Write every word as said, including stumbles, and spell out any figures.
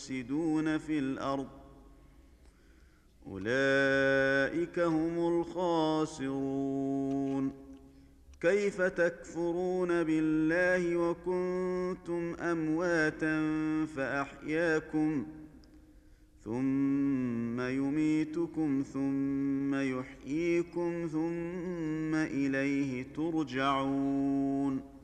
يفسدون في الأرض أولئك هم الخاسرون. كيف تكفرون بالله وكنتم أمواتا فأحياكم ثم يميتكم ثم يحييكم ثم إليه ترجعون.